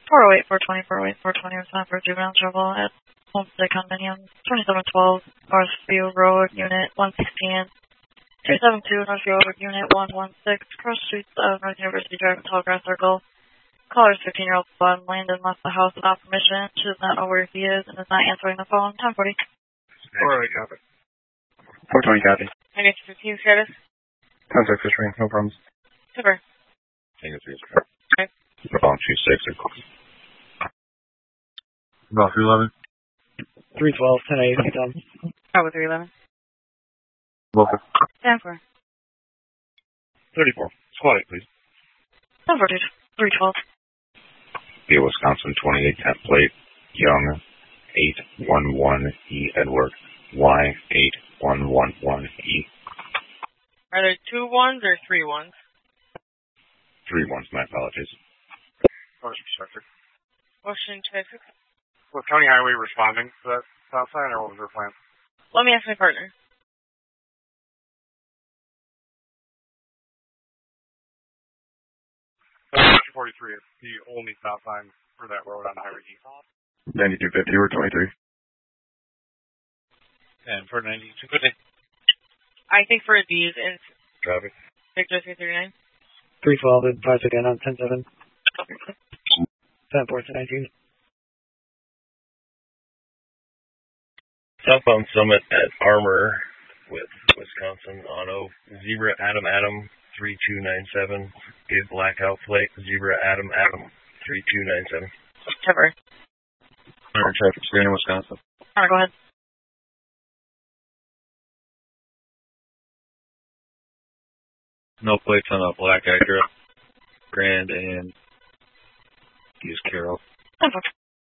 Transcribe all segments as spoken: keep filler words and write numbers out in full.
four oh eight, four twenty, four oh eight, four twenty was not for juvenile trouble at Homestead Condominium, twenty-seven twelve, Northview Road, Unit one sixteen, two seven two, Northview Road, Unit one one six, cross streets of North University Drive and Tallgrass Circle. Caller's fifteen-year-old son Landon left the house without permission. She does not know where he is and is not answering the phone. ten forty. four oh eight, copy. four twenty, copy. I get you fifteen status. Contact fish ring, no problems. Super. Tango three is correct. Okay. Bravo two six. Bravo three eleven. three twelve, ten eight, done. Bravo three eleven. Local. ten four. thirty-four. Squad eight, please. ten four, three twelve. Via Wisconsin twenty-eight ten plate. Young eight one one E Edward. Y eight one one one E. Are there two ones or three ones? Three ones, my apologies. Force Instructor. Motion twenty-six. Was County Highway responding to that stop sign, or what was their plan? Let me ask my partner. forty-three is the only stop sign for that road on Highway E. ninety-two fifty or twenty-three. And for ninety-two fifty. I think for these in Copy. Victor three thirty-nine. three twelve, advise again on ten seven. ten four, ten nineteen. Southbound Summit at Armor with Wisconsin Auto. Zebra Adam Adam three two nine seven. Give blackout plate. Zebra Adam Adam three two nine seven. Cover. Alright, traffic screen in Wisconsin. Alright, go ahead. No plates on a black Acura. Grand and use Carol. ten four.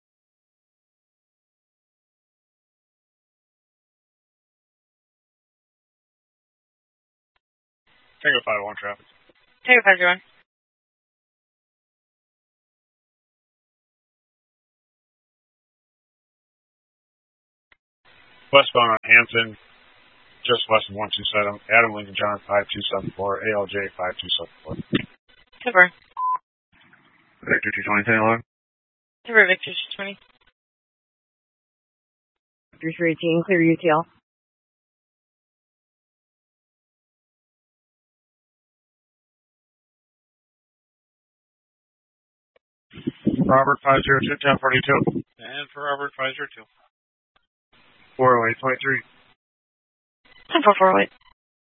Tango five one traffic. Tango five zero one. Westbound on Hanson, just west of one two seven. Adam Lincoln John five two seven four. A L J five two seven four. Cover. Victor two twenty, ten alarm. Cover Victor two twenty. three three eighteen, clear U T L. Robert five zero two, ten forty-two. And for Robert five zero two. four oh eight, twenty-three. ten four, four oh eight.